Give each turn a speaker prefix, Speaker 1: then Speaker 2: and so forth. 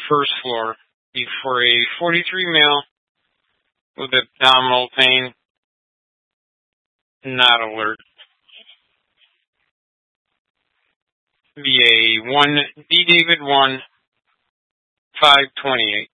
Speaker 1: first floor. Be for a 43 male with abdominal pain, not alert. Be a D David 1, 528.